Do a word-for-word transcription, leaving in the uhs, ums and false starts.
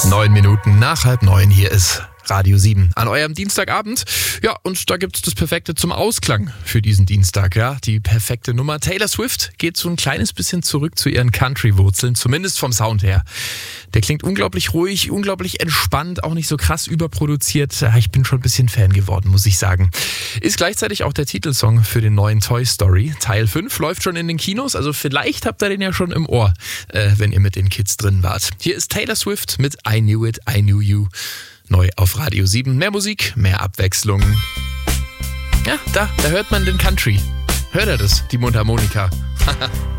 Neun Minuten nach halb neun, hier ist Radio sieben an eurem Dienstagabend. Ja, und da gibt's das Perfekte zum Ausklang für diesen Dienstag. Ja, die perfekte Nummer. Taylor Swift geht so ein kleines bisschen zurück zu ihren Country-Wurzeln, zumindest vom Sound her. Der klingt unglaublich ruhig, unglaublich entspannt, auch nicht so krass überproduziert. Ja, ich bin schon ein bisschen Fan geworden, muss ich sagen. Ist gleichzeitig auch der Titelsong für den neuen Toy Story. Teil fünf läuft schon in den Kinos, also vielleicht habt ihr den ja schon im Ohr, äh, wenn ihr mit den Kids drin wart. Hier ist Taylor Swift mit I Knew It, I Knew You. Neu auf Radio sieben. Mehr Musik, mehr Abwechslung. Ja, da, da hört man den Country. Hört ihr das, die Mundharmonika?